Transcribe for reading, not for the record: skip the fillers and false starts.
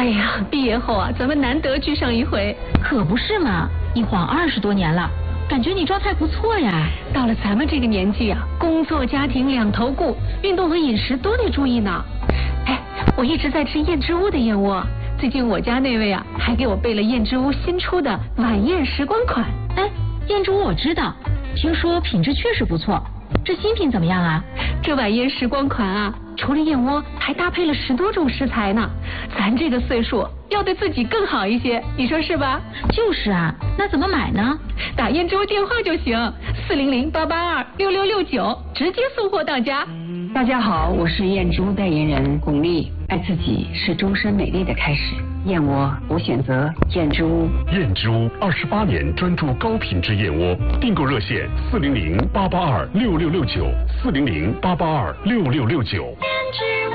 哎呀，毕业后啊，咱们难得聚上一回。 可不是嘛，一晃20多年了，感觉你状态不错呀。 到了咱们这个年纪啊，工作家庭两头顾，运动和饮食都得注意呢。哎，我一直在吃燕之屋的燕窝，最近我家那位啊，还给我备了燕之屋新出的晚宴时光款。 哎，燕之屋我知道，听说品质确实不错。这新品怎么样啊？ 这晚宴时光款啊，除了燕窝，还搭配了10多种食材呢。咱这个岁数要对自己更好一些，你说是吧？ 就是啊，那怎么买呢？ 打燕之屋电话就行，400-882-6669，直接送货到家。 大家好，我是燕之屋代言人巩俐。爱自己是终身美丽的开始，燕窝我选择燕之屋。 燕之屋28年专注高品质燕窝，订购热线400-882-6669，400-882-6669。